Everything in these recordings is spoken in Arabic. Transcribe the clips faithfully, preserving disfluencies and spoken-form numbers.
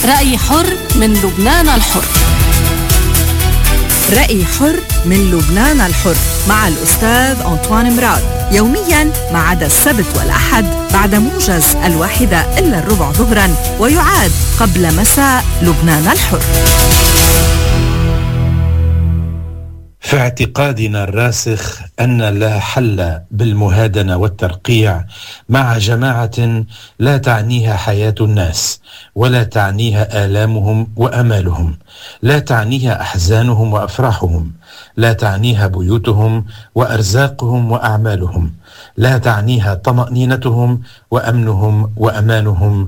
رأي حر من لبنان الحر. رأي حر من لبنان الحر مع الأستاذ أنطوان مراد، يومياً ما عدا السبت والأحد بعد موجز الواحدة إلا الربع ظهراً، ويعاد قبل مساء لبنان الحر. في اعتقادنا الراسخ أن لا حل بالمهادنة والترقيع مع جماعة لا تعنيها حياة الناس، ولا تعنيها آلامهم وأمالهم، لا تعنيها أحزانهم وأفراحهم، لا تعنيها بيوتهم وأرزاقهم وأعمالهم، لا تعنيها طمأنينتهم وأمنهم وأمانهم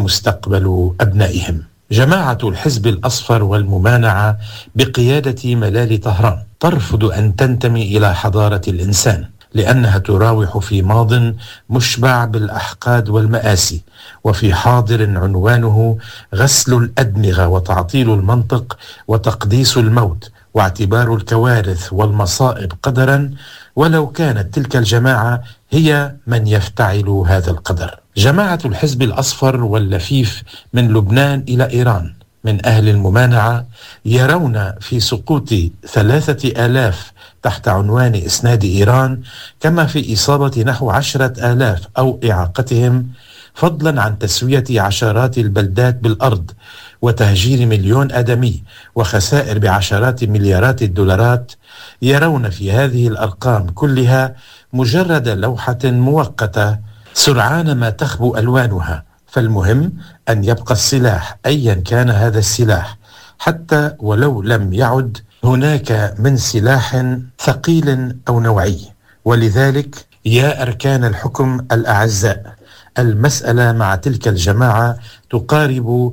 ومستقبل أبنائهم. جماعة الحزب الأصفر والممانعة بقيادة ملال طهران ترفض أن تنتمي إلى حضارة الإنسان، لأنها تراوح في ماض مشبع بالأحقاد والمآسي، وفي حاضر عنوانه غسل الأدمغة وتعطيل المنطق وتقديس الموت واعتبار الكوارث والمصائب قدرا، ولو كانت تلك الجماعة هي من يفتعل هذا القدر. جماعة الحزب الأصفر واللفيف من لبنان إلى إيران من أهل الممانعة يرون في سقوط ثلاثة آلاف تحت عنوان إسناد إيران كما في إصابة نحو عشرة آلاف أو إعاقتهم، فضلا عن تسوية عشرات البلدات بالأرض وتهجير مليون آدمي وخسائر بعشرات مليارات الدولارات. يرون في هذه الأرقام كلها مجرد لوحة مؤقتة سرعان ما تخبو ألوانها، فالمهم أن يبقى السلاح أيا كان هذا السلاح، حتى ولو لم يعد هناك من سلاح ثقيل أو نوعي. ولذلك يا أركان الحكم الأعزاء، المسألة مع تلك الجماعة تقارب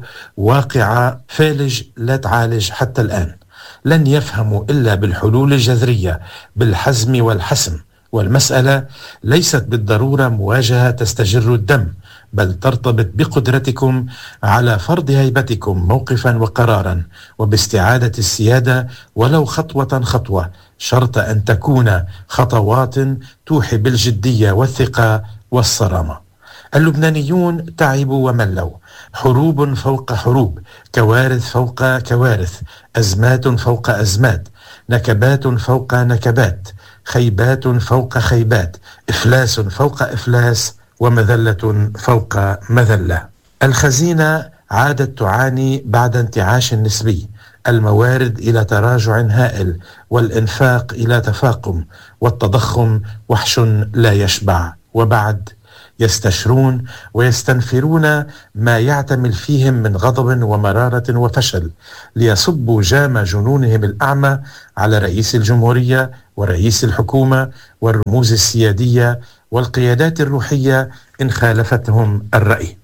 واقع فالج لا تعالج حتى الآن. لن يفهموا إلا بالحلول الجذرية بالحزم والحسم، والمسألة ليست بالضرورة مواجهة تستجر الدم، بل ترتبط بقدرتكم على فرض هيبتكم موقفا وقرارا وباستعادة السيادة ولو خطوة خطوة، شرط أن تكون خطوات توحي بالجدية والثقة والصرامة. اللبنانيون تعبوا وملوا، حروب فوق حروب، كوارث فوق كوارث، أزمات فوق أزمات، نكبات فوق نكبات، خيبات فوق خيبات، إفلاس فوق إفلاس، ومذلة فوق مذلة. الخزينة عادت تعاني بعد انتعاش نسبي، الموارد إلى تراجع هائل، والإنفاق إلى تفاقم، والتضخم وحش لا يشبع. وبعد يستشرون ويستنفرون ما يعتمل فيهم من غضب ومرارة وفشل، ليصبوا جام جنونهم الأعمى على رئيس الجمهورية ورئيس الحكومة والرموز السيادية والقيادات الروحية إن خالفتهم الرأي،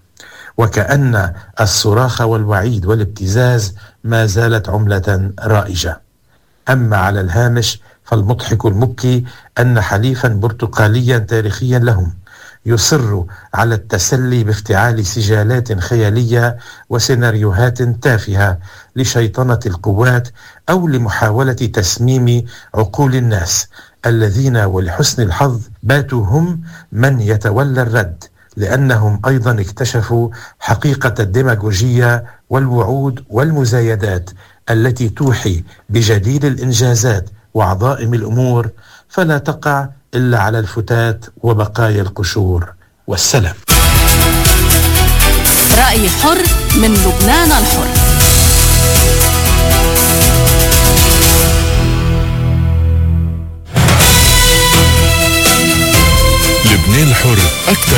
وكأن الصراخ والوعيد والابتزاز ما زالت عملة رائجة. أما على الهامش فالمضحك المبكي أن حليفا برتقاليا تاريخيا لهم يصر على التسلي بافتعال سجالات خيالية وسيناريوهات تافهة لشيطنة القوات أو لمحاولة تسميم عقول الناس الذين ولحسن الحظ باتوا هم من يتولى الرد، لأنهم أيضا اكتشفوا حقيقة الديماغوجية والوعود والمزايدات التي توحي بجليل الإنجازات وعظائم الأمور، فلا تقع إلا على الفتات وبقايا القشور. والسلام. رأي حر من لبنان الحر. لبنان الحر أكثر